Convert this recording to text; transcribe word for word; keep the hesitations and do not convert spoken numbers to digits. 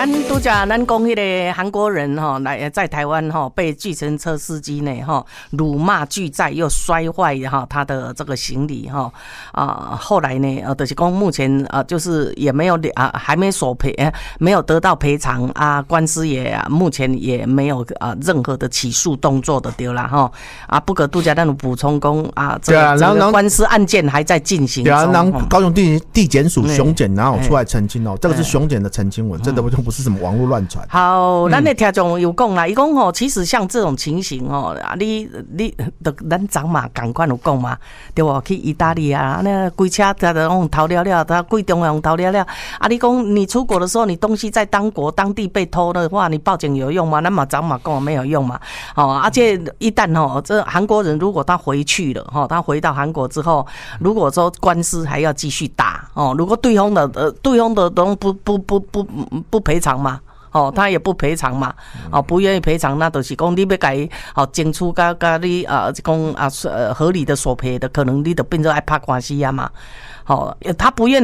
咱拄则咱讲迄个韩国人哈来在台湾哈被计程车司机呢哈辱骂拒载又摔坏哈他的这个行李哈啊后来呢呃就是讲目前呃就是也没有啊还没索赔没有得到赔偿啊官司也、啊、目前也没有啊任何的起诉动作的对啦哈啊不过拄则咱有补充讲啊这个这个官司案件还在进行中。 对啊，然后高雄地地检署熊检然后出来澄清哦，这个是熊检的澄清文，真的不是什么网络乱传。 好，咱的听众有讲啦，伊讲吼，其实像这种情形吼，啊，你你，咱长嘛赶快有讲嘛，对不？去意大利啊，那规车他都用偷了了，他贵重用偷了了。啊，你讲你出国的时候，你东西在当国当地被偷的话，你报警有用吗？那么长嘛讲没有用嘛。哦，而且一旦吼，这韩国人如果他回去了，哈，他回到韩国之后，如果说官司还要继续打，哦，如果对方的呃对方的都不不不不不赔偿嘛。哦，他也不赔偿嘛，哦，不愿意赔偿，那就是讲你要给哦争取甲甲你啊，讲啊呃合理的索赔的，可能你就变成爱拍官司啊嘛，哦，他不愿意。